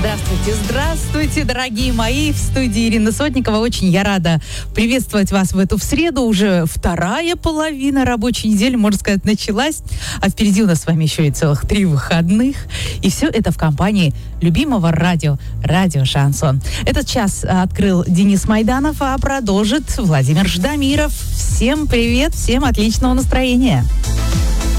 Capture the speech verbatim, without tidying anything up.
Здравствуйте, здравствуйте, дорогие мои. В студии Ирина Сотникова. Очень я рада приветствовать вас в эту в среду. Уже вторая половина рабочей недели, можно сказать, началась. А впереди у нас с вами еще и целых три выходных. И все это в компании любимого радио, радио «Шансон». Этот час открыл Денис Майданов, а продолжит Владимир Ждамиров. Всем привет, всем отличного настроения.